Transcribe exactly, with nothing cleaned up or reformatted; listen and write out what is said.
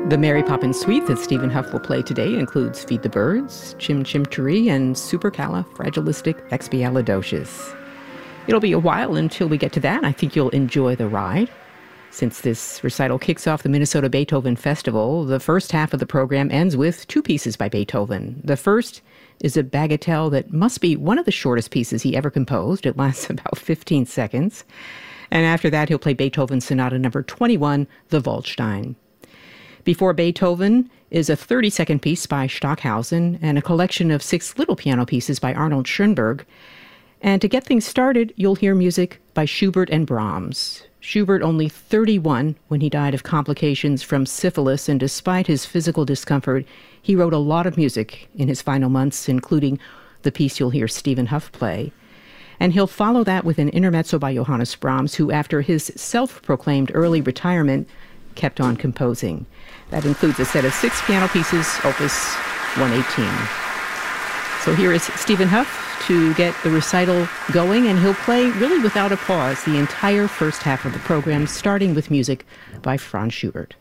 The Mary Poppins Suite that Stephen Huff will play today includes Feed the Birds, Chim Chim Cheree, and Supercalifragilisticexpialidocious. It'll be a while until we get to that. I think you'll enjoy the ride. Since this recital kicks off the Minnesota Beethoven Festival, the first half of the program ends with two pieces by Beethoven. The first is a bagatelle that must be one of the shortest pieces he ever composed. It lasts about fifteen seconds. And after that, he'll play Beethoven Sonata number twenty-one, the Waldstein. Before Beethoven is a thirty-second piece by Stockhausen and a collection of six little piano pieces by Arnold Schoenberg. And to get things started, you'll hear music by Schubert and Brahms. Schubert only thirty-one when he died of complications from syphilis, and despite his physical discomfort, he wrote a lot of music in his final months, including the piece you'll hear Stephen Huff play. And he'll follow that with an intermezzo by Johannes Brahms, who, after his self-proclaimed early retirement, kept on composing. That includes a set of six piano pieces, Opus one eighteen. So here is Stephen Huff to get the recital going, and he'll play really without a pause the entire first half of the program, starting with music by Franz Schubert.